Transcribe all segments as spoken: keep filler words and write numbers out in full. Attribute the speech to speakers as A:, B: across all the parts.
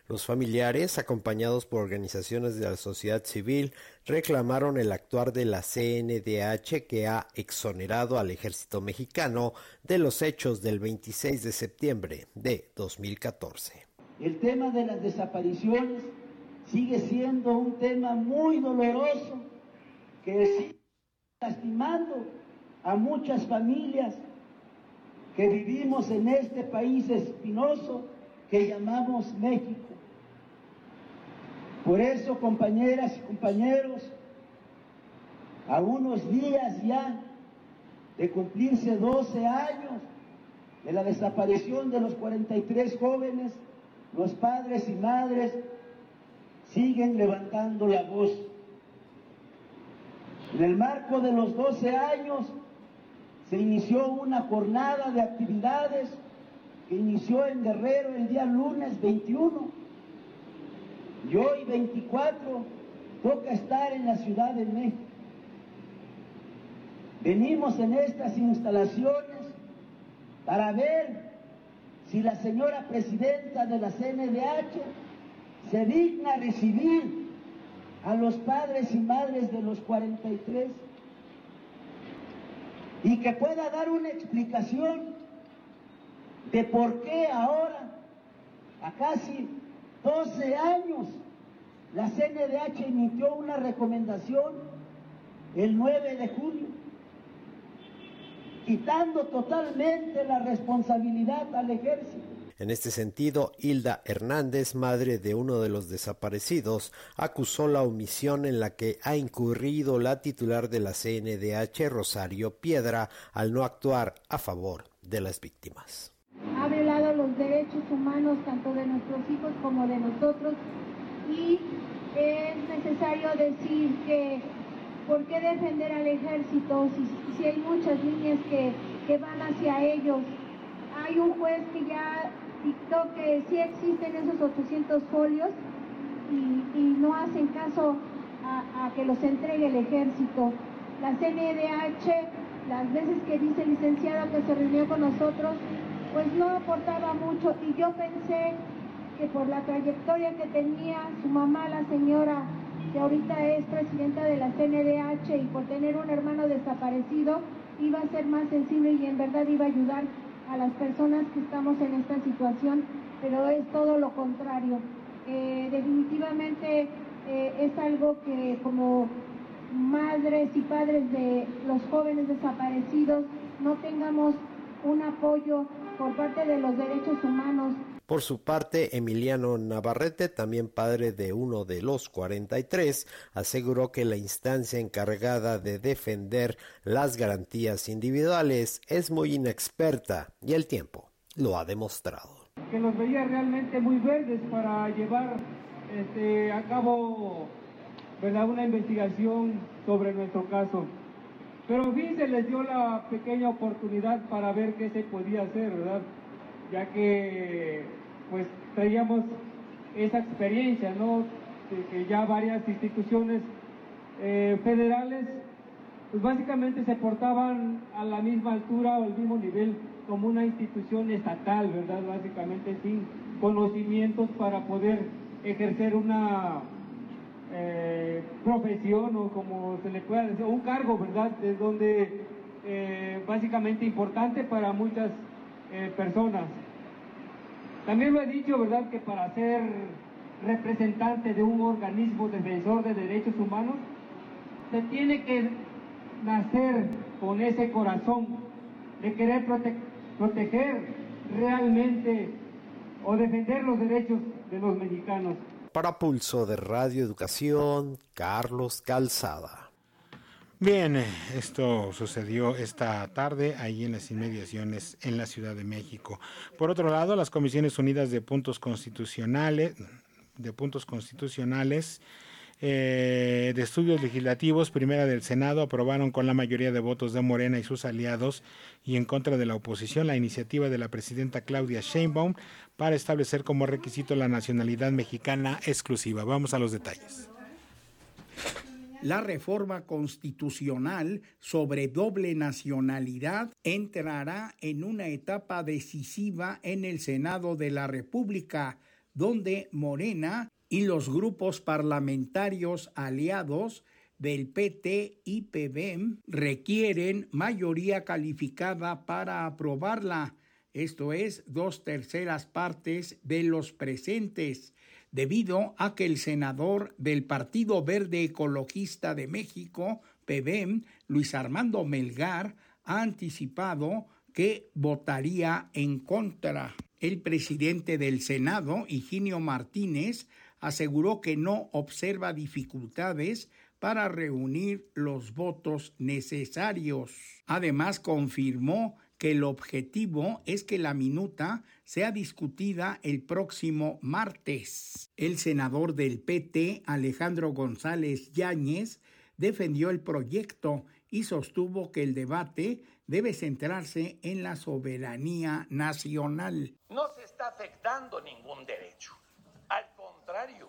A: Los familiares, acompañados por organizaciones de la sociedad civil, reclamaron el actuar de la C N D H, que ha exonerado al ejército mexicano de los hechos del veintiséis de septiembre de dos mil catorce.
B: El tema de las desapariciones sigue siendo un tema muy doloroso que sigue lastimando a muchas familias que vivimos en este país espinoso que llamamos México. Por eso, compañeras y compañeros, a unos días ya de cumplirse doce años de la desaparición de los cuarenta y tres jóvenes, los padres y madres siguen levantando la voz. En el marco de los doce años se inició una jornada de actividades que inició en Guerrero el día lunes veintiuno y hoy veinticuatro toca estar en la Ciudad de México. Venimos en estas instalaciones para ver si la señora presidenta de la C N D H se digna recibir a los padres y madres de los cuarenta y tres y que pueda dar una explicación de por qué ahora, a casi doce años, la C N D H emitió una recomendación el nueve de julio, quitando totalmente la responsabilidad al ejército.
A: En este sentido, Hilda Hernández, madre de uno de los desaparecidos, acusó la omisión en la que ha incurrido la titular de la C N D H, Rosario Piedra, al no actuar a favor de las víctimas.
C: Ha violado los derechos humanos tanto de nuestros hijos como de nosotros, y es necesario decir que ¿por qué defender al ejército si, si hay muchas líneas que, que van hacia ellos? Hay un juez que ya dictó que sí existen esos ochocientos folios y, y no hacen caso a, a que los entregue el ejército. La C N D H, las veces que dice el licenciado que se reunió con nosotros, pues no aportaba mucho, y yo pensé que por la trayectoria que tenía su mamá, la señora que ahorita es presidenta de la C N D H, y por tener un hermano desaparecido, iba a ser más sensible y en verdad iba a ayudar a las personas que estamos en esta situación, pero es todo lo contrario. Eh, definitivamente eh, es algo que como madres y padres de los jóvenes desaparecidos no tengamos un apoyo por parte de los derechos humanos.
A: Por su parte, Emiliano Navarrete, también padre de uno de los cuarenta y tres, aseguró que la instancia encargada de defender las garantías individuales es muy inexperta y el tiempo lo ha demostrado.
D: Que los veía realmente muy verdes para llevar este, a cabo, ¿verdad?, una investigación sobre nuestro caso. Pero sí se les dio la pequeña oportunidad para ver qué se podía hacer, ¿verdad? Ya que pues traíamos esa experiencia, ¿no? De que ya varias instituciones eh, federales pues básicamente se portaban a la misma altura o al mismo nivel como una institución estatal, ¿verdad? Básicamente sin conocimientos para poder ejercer una eh, profesión, o como se le pueda decir, un cargo, ¿verdad? Es donde eh, básicamente importante para muchas eh, personas. También lo he dicho, ¿verdad?, que para ser representante de un organismo defensor de derechos humanos se tiene que nacer con ese corazón de querer prote- proteger realmente o defender los derechos de los mexicanos.
A: Para Pulso de Radio Educación, Carlos Calzada.
E: Bien, esto sucedió esta tarde ahí en las inmediaciones en la Ciudad de México. Por otro lado, las Comisiones Unidas de Puntos Constitucionales, de Puntos Constitucionales, eh, de Estudios Legislativos, Primera del Senado, aprobaron con la mayoría de votos de Morena y sus aliados y en contra de la oposición la iniciativa de la presidenta Claudia Sheinbaum para establecer como requisito la nacionalidad mexicana exclusiva. Vamos a los detalles.
F: La reforma constitucional sobre doble nacionalidad entrará en una etapa decisiva en el Senado de la República, donde Morena y los grupos parlamentarios aliados del P T y P B E M requieren mayoría calificada para aprobarla, esto es, dos terceras partes de los presentes, debido a que el senador del Partido Verde Ecologista de México, P B E M, Luis Armando Melgar, ha anticipado que votaría en contra. El presidente del Senado, Higinio Martínez, aseguró que no observa dificultades para reunir los votos necesarios. Además, confirmó que el objetivo es que la minuta sea discutida el próximo martes. El senador del P T, Alejandro González Yáñez, defendió el proyecto y sostuvo que el debate debe centrarse en la soberanía nacional.
G: No se está afectando ningún derecho. Al contrario,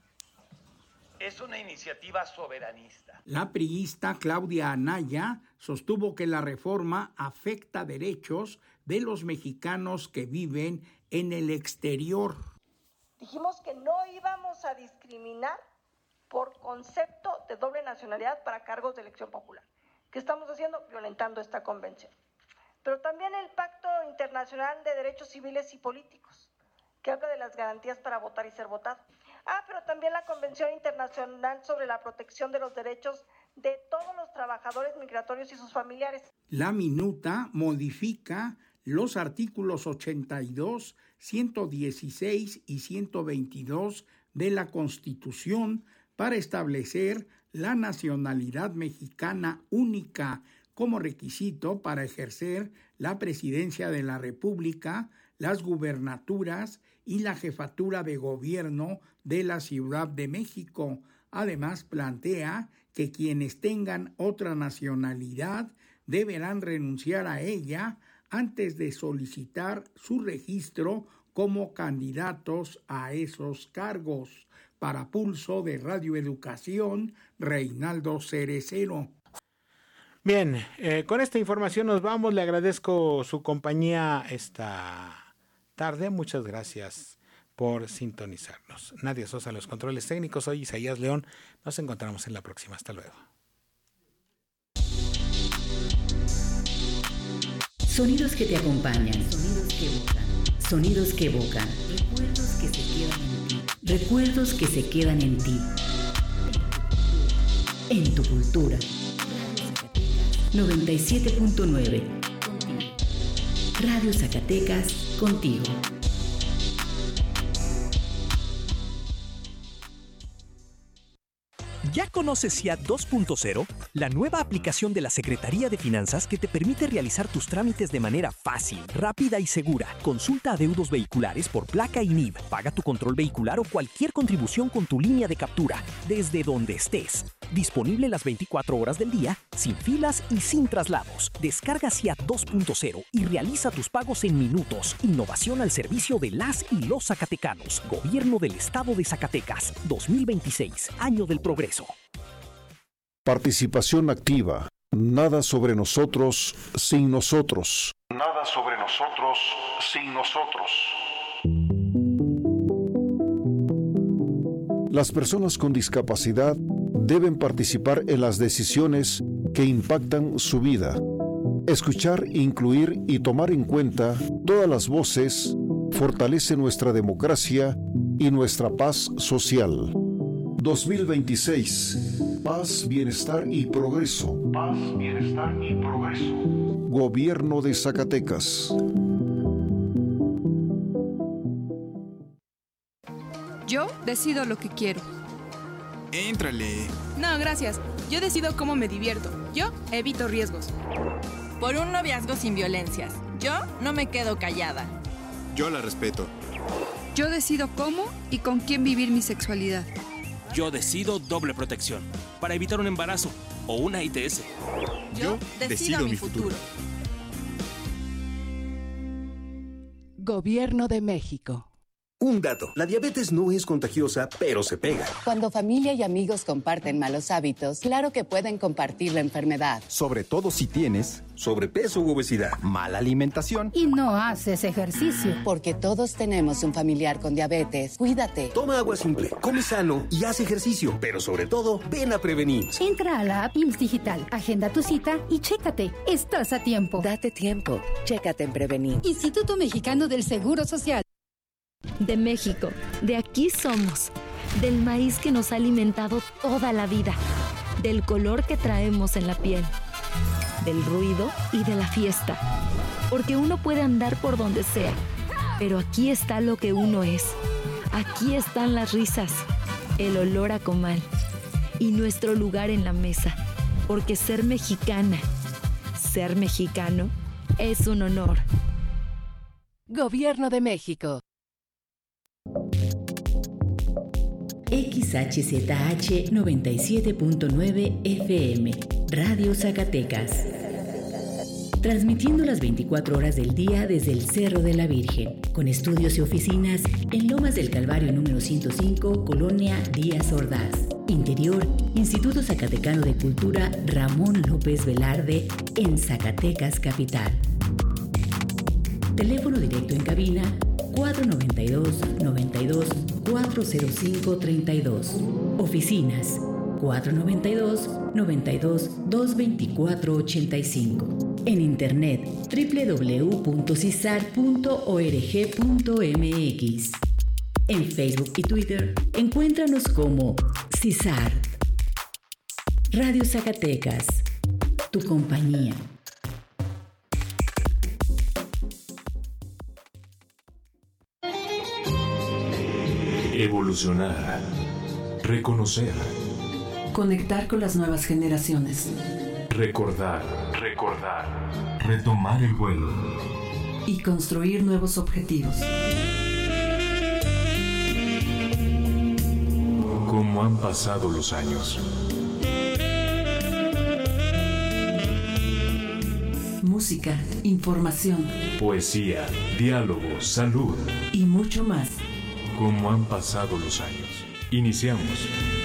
G: es una iniciativa soberanista.
F: La priista Claudia Anaya sostuvo que la reforma afecta derechos de los mexicanos que viven en el exterior.
H: Dijimos que no íbamos a discriminar por concepto de doble nacionalidad para cargos de elección popular. ¿Qué estamos haciendo? Violentando esta convención. Pero también el Pacto Internacional de Derechos Civiles y Políticos, que habla de las garantías para votar y ser votado. Ah, pero también la Convención Internacional sobre la Protección de los Derechos de todos los trabajadores migratorios y sus familiares.
F: La minuta modifica los artículos ochenta y dos, ciento dieciséis y ciento veintidós de la Constitución para establecer la nacionalidad mexicana única como requisito para ejercer la presidencia de la República, las gubernaturas y la jefatura de gobierno de la Ciudad de México. Además, plantea que quienes tengan otra nacionalidad deberán renunciar a ella antes de solicitar su registro como candidatos a esos cargos. Para Pulso de Radio Educación, Reinaldo Cerecero.
E: Bien, eh, con esta información nos vamos. Le agradezco su compañía esta tarde. Muchas gracias por sintonizarnos. Nadia Sosa, los controles técnicos. Soy Isaías León. Nos encontramos en la próxima. Hasta luego.
I: Sonidos que te acompañan. Sonidos que evocan. Sonidos que evocan. Recuerdos que se quedan en ti. Recuerdos que se quedan en ti. En tu cultura. noventa y siete punto nueve. Contigo. Radio Zacatecas, contigo.
J: ¿Ya conoces SIAT dos punto cero? La nueva aplicación de la Secretaría de Finanzas que te permite realizar tus trámites de manera fácil, rápida y segura. Consulta adeudos vehiculares por placa y N I V, paga tu control vehicular o cualquier contribución con tu línea de captura, desde donde estés. Disponible las veinticuatro horas del día, sin filas y sin traslados. Descarga SIAT dos punto cero y realiza tus pagos en minutos. Innovación al servicio de las y los zacatecanos. Gobierno del Estado de Zacatecas. dos mil veintiséis, año del progreso.
K: Participación activa. Nada sobre nosotros sin nosotros. Nada sobre nosotros sin nosotros. Las personas con discapacidad deben participar en las decisiones que impactan su vida. Escuchar, incluir y tomar en cuenta todas las voces fortalece nuestra democracia y nuestra paz social. dos mil veintiséis. Paz, bienestar y progreso. Paz, bienestar y progreso. Gobierno de Zacatecas.
L: Yo decido lo que quiero.
M: Éntrale.
L: No, gracias. Yo decido cómo me divierto. Yo evito riesgos.
N: Por un noviazgo sin violencias. Yo no me quedo callada.
M: Yo la respeto.
L: Yo decido cómo y con quién vivir mi sexualidad.
O: Yo decido doble protección para evitar un embarazo o una I T S.
N: Yo, Yo decido, decido mi futuro. futuro.
P: Gobierno de México. Un dato, la diabetes no es contagiosa, pero se pega.
Q: Cuando familia y amigos comparten malos hábitos, claro que pueden compartir la enfermedad.
P: Sobre todo si tienes sobrepeso u obesidad, mala alimentación
Q: y no haces ejercicio. Porque todos tenemos un familiar con diabetes. Cuídate.
P: Toma agua simple, come sano y haz ejercicio, pero sobre todo, ven a prevenir.
R: Entra a la app I M S S Digital, agenda tu cita y chécate. Estás a tiempo.
Q: Date tiempo. Chécate en Prevenir.
R: Instituto Mexicano del Seguro Social.
S: De México, de aquí somos, del maíz que nos ha alimentado toda la vida, del color que traemos en la piel, del ruido y de la fiesta, porque uno puede andar por donde sea, pero aquí está lo que uno es, aquí están las risas, el olor a comal y nuestro lugar en la mesa, porque ser mexicana, ser mexicano es un honor.
Q: Gobierno de México.
I: X H Z H noventa y siete punto nueve F M, Radio Zacatecas. Transmitiendo las veinticuatro horas del día desde el Cerro de la Virgen, con estudios y oficinas en Lomas del Calvario número ciento cinco, Colonia Díaz Ordaz. Interior, Instituto Zacatecano de Cultura Ramón López Velarde, en Zacatecas Capital. Teléfono directo en cabina cuatro noventa y dos, noventa y dos, cuatro cero cinco, treinta y dos. Oficinas cuatro noventa y dos, noventa y dos, doscientos veinticuatro, ochenta y cinco. En internet doble u doble u doble u punto cisar punto org punto m x. En Facebook y Twitter encuéntranos como Cisar. Radio Zacatecas, tu compañía.
T: Evolucionar. Reconocer.
U: Conectar con las nuevas generaciones.
T: Recordar. Recordar. Retomar el vuelo.
U: Y construir nuevos objetivos.
T: Cómo han pasado los años.
U: Música, información.
T: Poesía, diálogo, salud.
U: Y mucho más.
T: Cómo han pasado los años. Iniciamos.